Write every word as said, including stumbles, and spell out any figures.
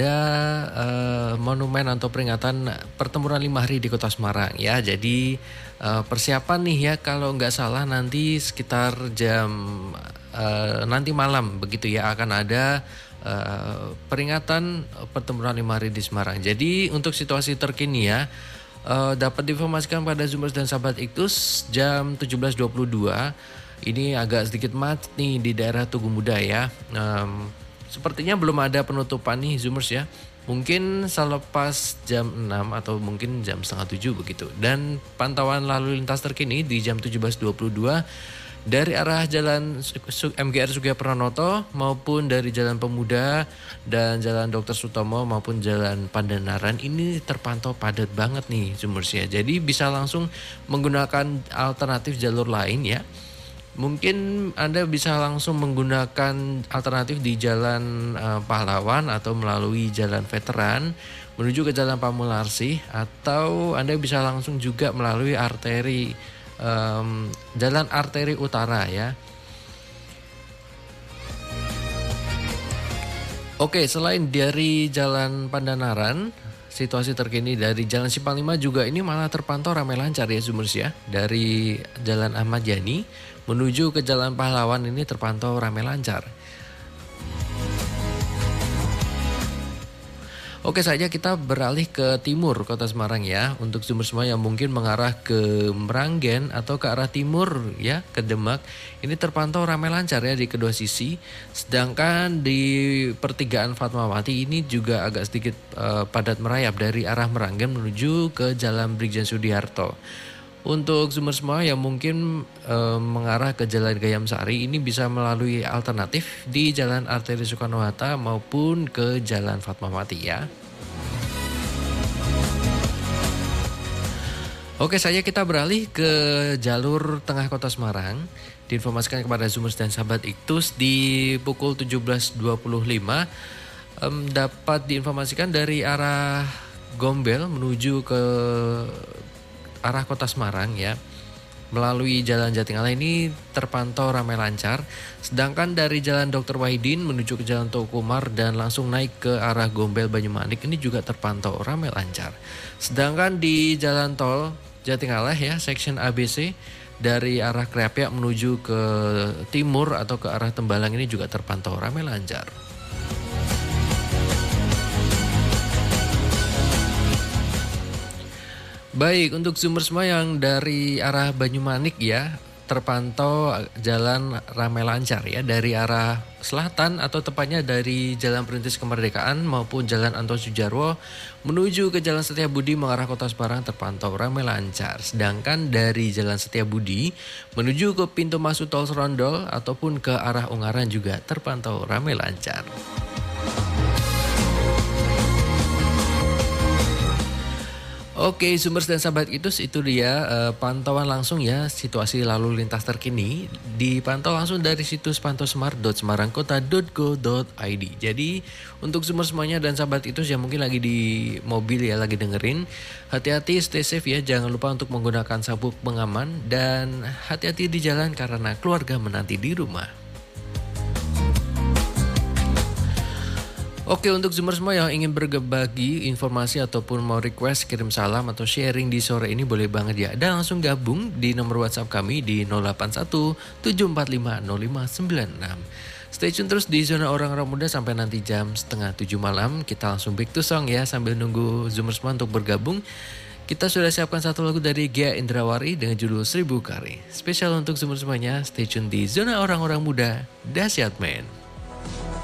uh, monumen atau peringatan pertempuran lima hari di Kota Semarang ya. Jadi uh, persiapan nih ya, kalau nggak salah nanti sekitar jam uh, nanti malam begitu ya akan ada uh, peringatan pertempuran lima hari di Semarang. Jadi untuk situasi terkini ya, uh, dapat diinformasikan pada Zoomers dan sahabat Iktus jam tujuh belas dua puluh dua. Ini agak sedikit macet nih di daerah Tugu Muda ya. Um, sepertinya belum ada penutupan nih Zoomers ya. Mungkin selepas jam enam atau mungkin jam setengah tujuh begitu. Dan pantauan lalu lintas terkini di jam tujuh belas dua puluh dua dari arah Jalan M G R Sugiharto maupun dari Jalan Pemuda dan Jalan Dokter Sutomo maupun Jalan Pandanaran ini terpantau padat banget nih Zoomers ya. Jadi bisa langsung menggunakan alternatif jalur lain ya. Mungkin Anda bisa langsung menggunakan alternatif di Jalan uh, Pahlawan atau melalui Jalan Veteran menuju ke Jalan Pamularsih, atau Anda bisa langsung juga melalui arteri um, Jalan Arteri Utara ya. Oke, selain dari Jalan Pandanaran, situasi terkini dari Jalan Simpang lima juga ini malah terpantau ramai lancar ya Zoomers ya. Dari Jalan Ahmad Yani menuju ke Jalan Pahlawan ini terpantau ramai lancar. Oke, saja kita beralih ke timur Kota Semarang ya. Untuk Zoomers semua yang mungkin mengarah ke Meranggen atau ke arah timur ya, ke Demak, ini terpantau ramai lancar ya di kedua sisi. Sedangkan di pertigaan Fatmawati ini juga agak sedikit uh, padat merayap dari arah Meranggen menuju ke Jalan Brigjen Sudiharto. Untuk Zoomers semua yang mungkin uh, mengarah ke Jalan Gayam Sari ini bisa melalui alternatif di Jalan Arteri Soekarno-Hatta maupun ke Jalan Fatmawati ya. Oke, saja kita beralih ke jalur tengah Kota Semarang. Diinformasikan kepada Zoomers dan sahabat Iktus di pukul tujuh belas dua puluh lima um, dapat diinformasikan dari arah Gombel menuju ke arah Kota Semarang ya, melalui Jalan Jatingaleh ini terpantau ramai lancar. Sedangkan dari Jalan Dokter Wahidin menuju ke Jalan Tokumar dan langsung naik ke arah Gombel Banyumanik ini juga terpantau ramai lancar. Sedangkan di Jalan Tol Jatingaleh ya, section A B C dari arah Krapyak menuju ke timur atau ke arah Tembalang ini juga terpantau ramai lancar. Baik, untuk Zoomers semua yang dari arah Banyumanik ya, terpantau jalan ramai lancar ya dari arah selatan atau tepatnya dari Jalan Perintis Kemerdekaan maupun Jalan Anton Sujarwo menuju ke Jalan Setiabudi mengarah Kota Semarang terpantau ramai lancar. Sedangkan dari Jalan Setiabudi menuju ke pintu masuk tol Serondol ataupun ke arah Ungaran juga terpantau ramai lancar. Oke, Zoomers dan sahabat Iktus, itu dia uh, pantauan langsung ya situasi lalu lintas terkini dipantau langsung dari situs pantosmart dot semarangkota dot go dot i d. Jadi untuk Zoomers semuanya dan sahabat Iktus yang mungkin lagi di mobil ya, lagi dengerin, hati-hati, stay safe ya, jangan lupa untuk menggunakan sabuk pengaman dan hati-hati di jalan karena keluarga menanti di rumah. Oke, untuk Zoomers semua yang ingin berbagi informasi ataupun mau request, kirim salam atau sharing di sore ini boleh banget ya. Dan langsung gabung di nomor WhatsApp kami di nol delapan satu tujuh empat lima nol lima sembilan enam. Stay tune terus di Zona Orang-Orang Muda sampai nanti jam setengah tujuh malam. Kita langsung back to song ya sambil nunggu Zoomers semua untuk bergabung. Kita sudah siapkan satu lagu dari Gia Indrawari dengan judul Seribu Kali. Spesial untuk Zoomers semuanya, stay tune di Zona Orang-Orang Muda, Dahsyat Men.